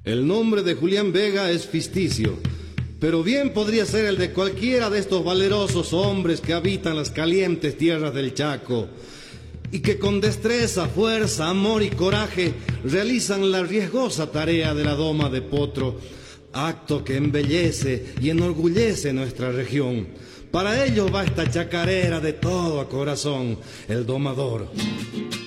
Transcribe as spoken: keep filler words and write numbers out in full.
El nombre de Julián Vega es ficticio, pero bien podría ser el de cualquiera de estos valerosos hombres que habitan las calientes tierras del Chaco y que con destreza, fuerza, amor y coraje realizan la riesgosa tarea de la doma de potro, acto que embellece y enorgullece nuestra región. Para ello va esta chacarera de todo a corazón, el domador.